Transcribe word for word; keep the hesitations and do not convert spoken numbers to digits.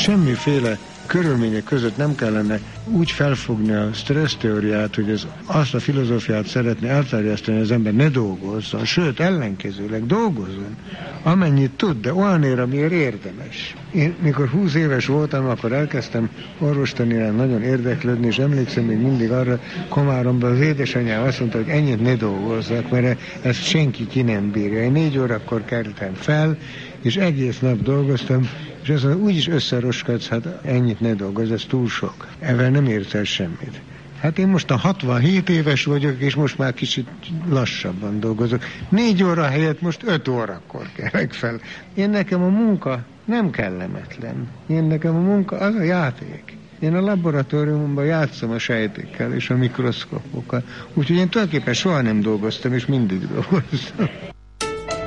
semmiféle körülmények között nem kellene úgy felfogni a stresszteóriát, hogy ez azt a filozófiát szeretné elterjeszteni, az ember ne dolgozzon, sőt, ellenkezőleg dolgozzon, amennyit tud, de olyanért, amiért érdemes. Én mikor húsz éves voltam, akkor elkezdtem orvostanira nagyon érdeklődni, és emlékszem még mindig arra, Komáromban az édesanyám azt mondta, hogy ennyit ne dolgozzak, mert ezt senki ki nem bírja. Én négy órakor keltem fel, és egész nap dolgoztam, és azt mondja, úgyis összeroskadsz, hát ennyit ne dolgozz, ez túl sok. Ezzel nem érsz el semmit. Hát én most a hatvanhét éves vagyok, és most már kicsit lassabban dolgozok. Négy óra helyett most öt órakor kelek fel. Én nekem a munka nem kellemetlen. Én nekem a munka az a játék. Én a laboratóriumban játszom a sejtekkel és a mikroszkopokkal. Úgyhogy én tulajdonképpen soha nem dolgoztam, és mindig dolgoztam.